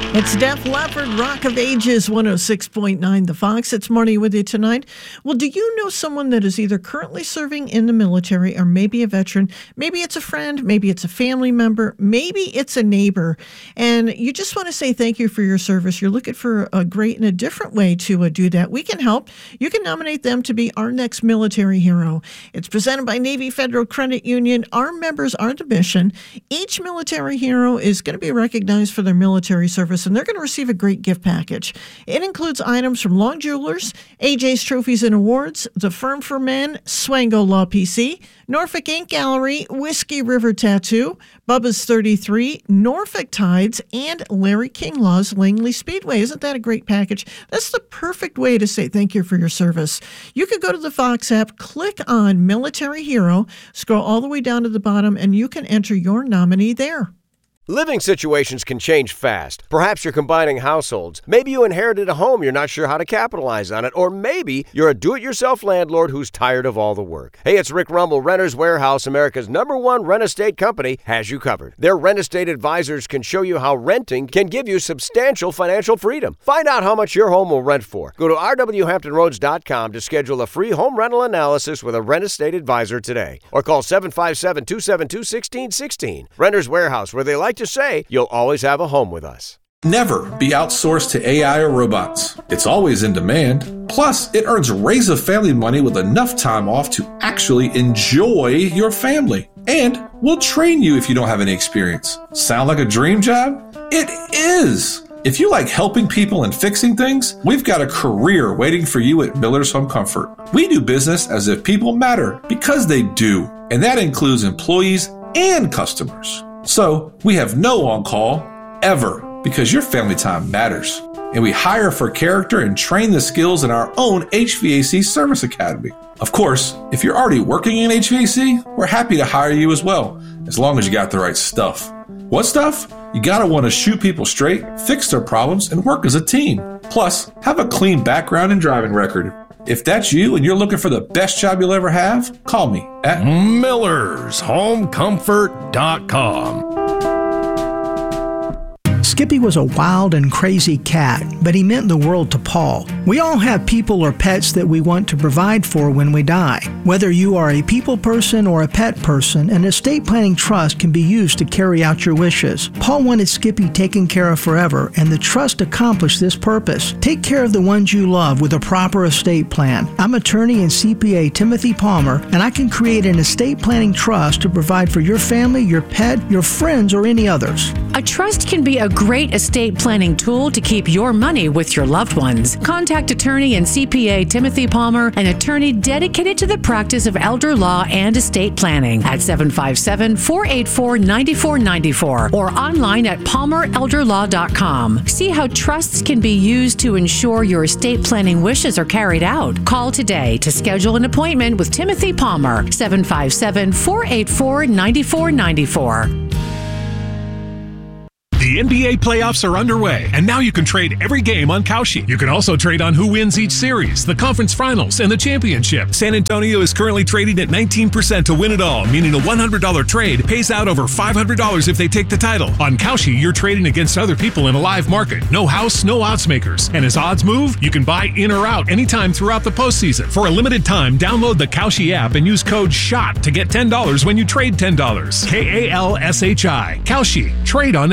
It's Def Leppard, Rock of Ages, 106.9 The Fox. It's Marnie with you tonight. Well, do you know someone that is either currently serving in the military or maybe a veteran? Maybe it's a friend, maybe it's a family member, maybe it's a neighbor, and you just want to say thank you for your service. You're looking for a great and a different way to do that. We can help. You can nominate them to be our next military hero. It's presented by Navy Federal Credit Union. Our members are the mission. Each military hero is going to be recognized for their military service, and they're going to receive a great gift package. It includes items from Long Jewelers, AJ's Trophies and Awards, The Firm for Men, Swango Law PC, Norfolk Ink Gallery, Whiskey River Tattoo, Bubba's 33, Norfolk Tides, and Larry King Law's Langley Speedway. Isn't that a great package? That's the perfect way to say thank you for your service. You can go to the Fox app, click on Military Hero, scroll all the way down to the bottom, and you can enter your nominee there. Living situations can change fast. Perhaps you're combining households. Maybe you inherited a home you're not sure how to capitalize on it. Or maybe you're a do-it-yourself landlord who's tired of all the work. Hey, it's Rick Rumble. Renters Warehouse, America's #1 rent estate company, has you covered. Their rent estate advisors can show you how renting can give you substantial financial freedom. Find out how much your home will rent for. Go to rwhamptonroads.com to schedule a free home rental analysis with a rent estate advisor today. Or call 757-272-1616. Renters Warehouse, where they like to say you'll always have a home with us. Never be outsourced to AI or robots. It's always in demand. Plus, it earns razor family money with enough time off to actually enjoy your family. And we'll train you if you don't have any experience. Sound like a dream job? It is! If you like helping people and fixing things, we've got a career waiting for you at Miller's Home Comfort. We do business as if people matter, because they do. And that includes employees and customers. So we have no on-call ever, because your family time matters. And we hire for character and train the skills in our own HVAC Service Academy. Of course, if you're already working in HVAC, we're happy to hire you as well, as long as you got the right stuff. What stuff? You gotta want to shoot people straight, fix their problems, and work as a team. Plus, have a clean background and driving record. If that's you and you're looking for the best job you'll ever have, call me at millershomecomfort.com. Skippy was a wild and crazy cat, but he meant the world to Paul. We all have people or pets that we want to provide for when we die. Whether you are a people person or a pet person, an estate planning trust can be used to carry out your wishes. Paul wanted Skippy taken care of forever, and the trust accomplished this purpose. Take care of the ones you love with a proper estate plan. I'm attorney and CPA Timothy Palmer, and I can create an estate planning trust to provide for your family, your pet, your friends, or any others. A trust can be a great estate planning tool to keep your money with your loved ones. Contact attorney and CPA Timothy Palmer, an attorney dedicated to the practice of elder law and estate planning, at 757-484-9494 or online at palmerelderlaw.com. See how trusts can be used to ensure your estate planning wishes are carried out. Call today to schedule an appointment with Timothy Palmer, 757-484-9494. The NBA playoffs are underway, and now you can trade every game on Kalshi. You can also trade on who wins each series, the conference finals, and the championship. San Antonio is currently trading at 19% to win it all, meaning a $100 trade pays out over $500 if they take the title. On Kalshi, you're trading against other people in a live market. No house, no odds makers. And as odds move, you can buy in or out anytime throughout the postseason. For a limited time, download the Kalshi app and use code SHOT to get $10 when you trade $10. Kalshi. Kalshi. Trade on